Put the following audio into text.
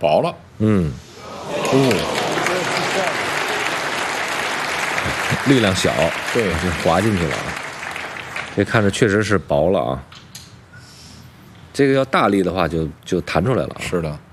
薄了。 力量小， 对， 就滑进去了啊。这看着确实是薄了啊。这个要大力的话就弹出来了啊。 是的。